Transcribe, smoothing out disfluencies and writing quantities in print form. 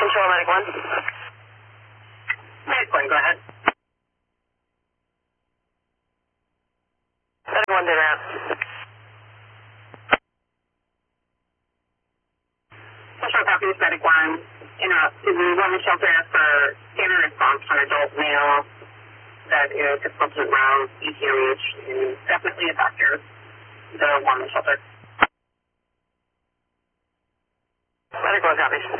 Control, Medic 1. Medic 1, go ahead. Medic 1, did route. Special copies, Medic 1. Interrupt to the women's shelter for standard response for an adult male that is difficult to arouse, ETOH, and definitely a doctor. The women's shelter. Medic 1 copies.